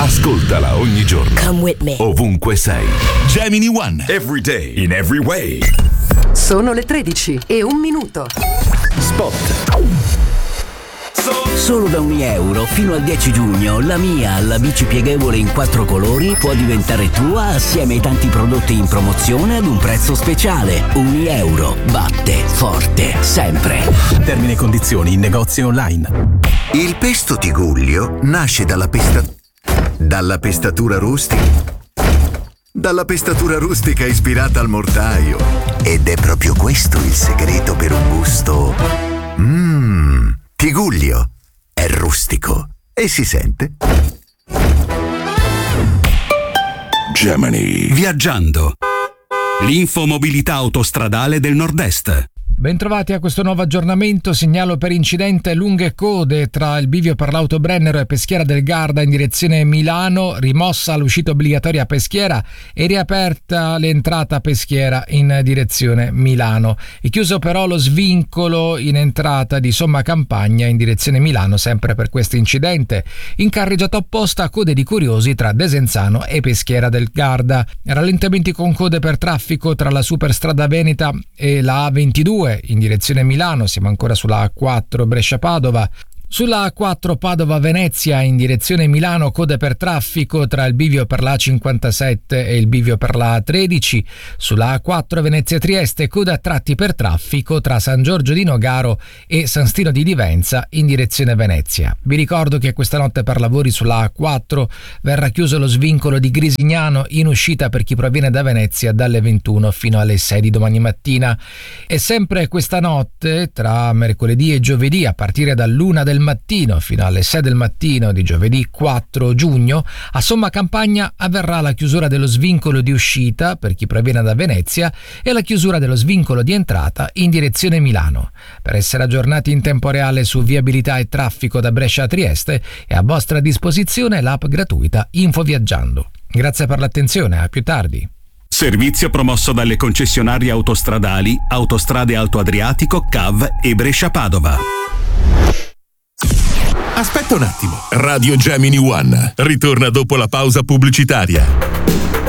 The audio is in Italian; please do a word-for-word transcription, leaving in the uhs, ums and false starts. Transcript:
Ascoltala ogni giorno. Come with me. Ovunque sei. Gemini One. Every day, in every way. Sono le tredici e un minuto. Spot. Solo da un euro fino al dieci giugno la mia, la bici pieghevole in quattro colori, può diventare tua assieme ai tanti prodotti in promozione ad un prezzo speciale. Un euro batte forte sempre. Termini e condizioni in negozi online. Il pesto Tigullio nasce dalla pesta... dalla pestatura rustica. Dalla pestatura rustica ispirata al mortaio. Ed è proprio questo il segreto per un gusto... Mmm... Tigullio è rustico e si sente. Gemini. Viaggiando. L'infomobilità autostradale del Nord-Est. Bentrovati a questo nuovo aggiornamento. Segnalo per incidente lunghe code tra il bivio per l'auto Brennero e Peschiera del Garda in direzione Milano, rimossa l'uscita obbligatoria a Peschiera e riaperta l'entrata a Peschiera in direzione Milano. È chiuso però lo svincolo in entrata di Somma Campagna in direzione Milano, sempre per questo incidente. In carreggiata opposta code di curiosi tra Desenzano e Peschiera del Garda. Rallentamenti con code per traffico tra la Superstrada Veneta e la A ventidue in direzione Milano, siamo ancora sulla A quattro Brescia-Padova. Sulla A quattro Padova-Venezia in direzione Milano, code per traffico tra il bivio per la A cinquantasette e il bivio per la A tredici. Sulla A quattro Venezia-Trieste, coda a tratti per traffico tra San Giorgio di Nogaro e San Stino di Divenza in direzione Venezia. Vi ricordo che questa notte per lavori sulla A quattro verrà chiuso lo svincolo di Grisignano in uscita per chi proviene da Venezia dalle ventuno fino alle sei di domani mattina. E sempre questa notte, tra mercoledì e giovedì, a partire dall'una del mattino fino alle sei del mattino di giovedì quattro giugno, a Somma Campagna avverrà la chiusura dello svincolo di uscita per chi proviene da Venezia e la chiusura dello svincolo di entrata in direzione Milano. Per essere aggiornati in tempo reale su viabilità e traffico da Brescia a Trieste è a vostra disposizione l'app gratuita Info Viaggiando. Grazie per l'attenzione, a più tardi. Servizio promosso dalle concessionarie autostradali Autostrade Alto Adriatico, C A V e Brescia-Padova. Aspetta un attimo. Radio Gemini One ritorna dopo la pausa pubblicitaria.